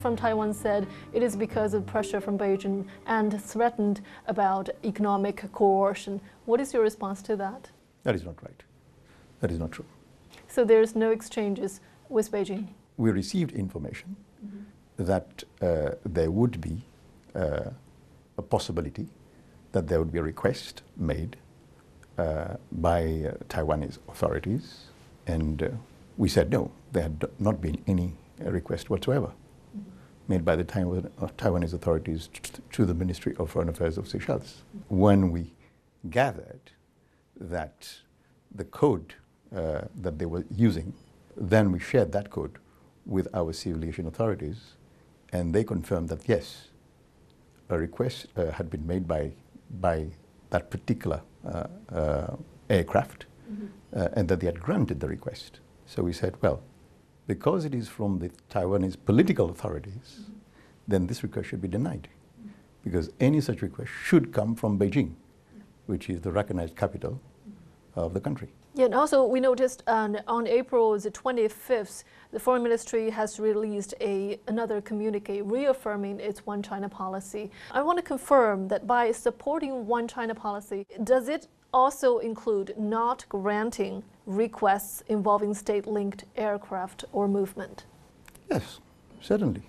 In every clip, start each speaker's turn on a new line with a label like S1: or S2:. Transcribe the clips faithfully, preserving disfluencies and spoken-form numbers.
S1: From Taiwan said it is because of pressure from Beijing and threatened about economic coercion. What is your response to that?
S2: That is not right. That is not true.
S1: So there's no exchanges with Beijing?
S2: We received information mm-hmm. that uh, there would be uh, a possibility that there would be a request made uh, by uh, Taiwanese authorities, and uh, we said no, there had not been any uh, request whatsoever mm-hmm. made by the Taiwan, uh, Taiwanese authorities t- to the Ministry of Foreign Affairs of Seychelles. Mm-hmm. When we gathered that the code uh, that they were using, then we shared that code with our civil aviation authorities, and they confirmed that yes, a request uh, had been made by by that particular uh, uh, aircraft, mm-hmm. uh, and that they had granted the request. So we said, well, because it is from the Taiwanese political authorities, mm-hmm. then this request should be denied, mm-hmm. because any such request should come from Beijing, yeah. which is the recognized capital mm-hmm. of the country.
S1: Yeah, and also we noticed um, on April the twenty-fifth, the Foreign Ministry has released a, another communique reaffirming its One China policy. I want to confirm that by supporting One China policy, does it also include not granting requests involving state-linked aircraft or movement?
S2: Yes, certainly.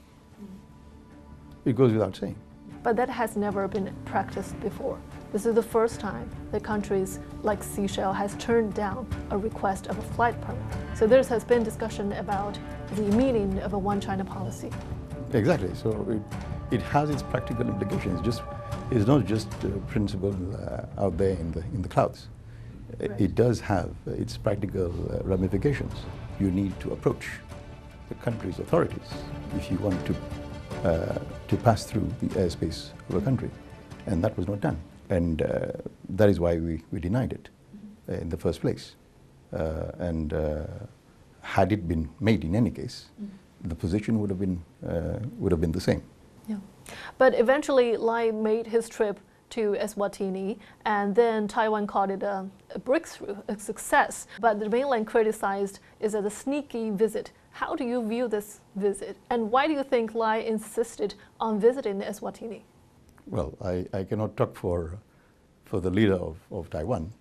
S2: It goes without saying.
S1: But that has never been practiced before. This is the first time that countries like Seychelles has turned down a request of a flight permit. So there has been discussion about the meaning of a One China policy.
S2: Exactly. So it, it has its practical implications. Just it's not just a principle uh, out there in the in the clouds. Right. It does have its practical uh, ramifications. You need to approach the country's authorities if you want to uh, to pass through the airspace of a country, and that was not done. And uh, that is why we, we denied it uh, in the first place. Uh, and uh, had it been made in any case, mm-hmm. the position would have been uh, would have been the same.
S1: Yeah, but eventually Lai made his trip to Eswatini, and then Taiwan called it a, a breakthrough, a success. But the mainland criticized it as a sneaky visit. How do you view this visit, and why do you think Lai insisted on visiting Eswatini?
S2: Well, I, I cannot talk for, for the leader of, of Taiwan.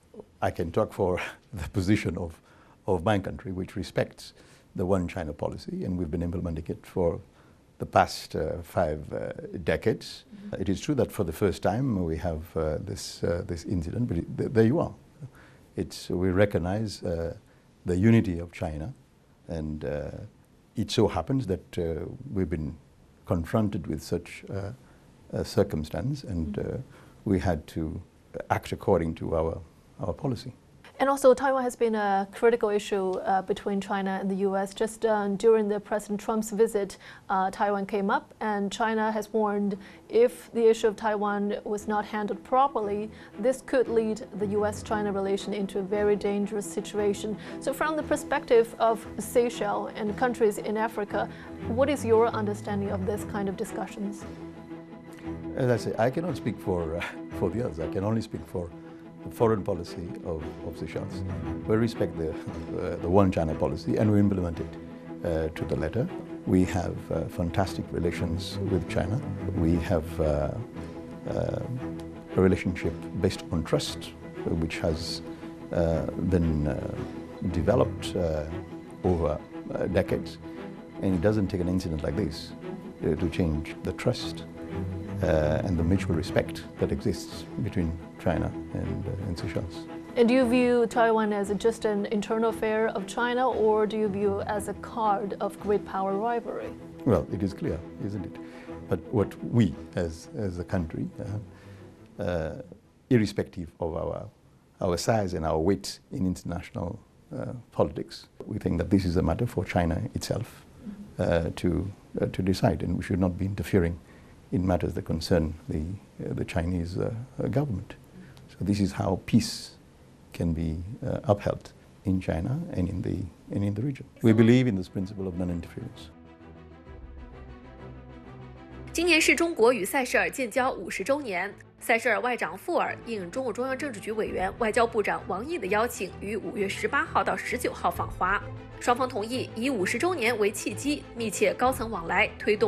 S2: I can talk for the position of, of my country, which respects the One China policy, and we've been implementing it for the past uh, five uh, decades. Mm-hmm. It is true that for the first time we have uh, this, uh, this incident, but it, th there you are. It's, we recognize uh, the unity of China, and uh, it so happens that uh, we've been confronted with such uh, Uh, circumstance, and uh, we had to act according to our, our policy.
S1: And also, Taiwan has been a critical issue uh, between China and the U S. Just uh, during the President Trump's visit, uh, Taiwan came up, and China has warned if the issue of Taiwan was not handled properly, this could lead the U S China relation into a very dangerous situation. So from the perspective of Seychelles and countries in Africa, what is your understanding of this kind of discussions?
S2: As I say, I cannot speak for, uh, for the others. I can only speak for the foreign policy of, of Seychelles. We respect the, uh, the One China policy, and we implement it uh, to the letter. We have uh, fantastic relations with China. We have uh, uh, a relationship based on trust, which has uh, been uh, developed uh, over uh, decades. And it doesn't take an incident like this uh, to change the trust Uh, and the mutual respect that exists between China and, uh, and Seychelles.
S1: And do you view Taiwan as a, just an internal affair of China, or do you view it as a card of great power rivalry?
S2: Well, it is clear, isn't it? But what we, as, as a country, uh, uh, irrespective of our, our size and our weight in international uh, politics, we think that this is a matter for China itself uh, to, uh, to decide, and we should not be interfering in matters that concern the, uh, the Chinese uh, uh, government. So this is how peace can be uh, upheld in China and in, the, and in the region. We believe in this principle of non-interference.
S3: 今年是中国与塞舌尔建交五十周年。塞舌尔外长富尔应中共中央政治局委员、外交部长王毅的邀请，于五月十八号到十九号访华。双方同意以五十周年为契机，密切高层往来，推动